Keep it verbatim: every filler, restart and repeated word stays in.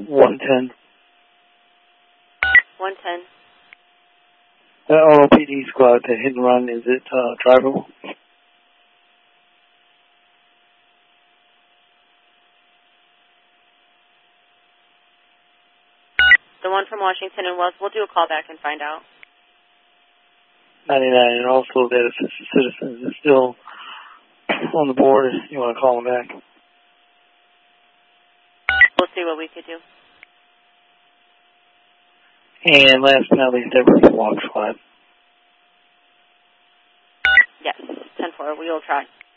one ten. one ten. The R O P D squad, the hit and run, is it uh, drivable? The one from Washington and Wells, we'll do a call back and find out. ninety-nine, and also that if it's a citizen is still on the board, you want to call them back. We'll see what we could do. And last but not least, ever walk squad. Yes, ten four, we will try.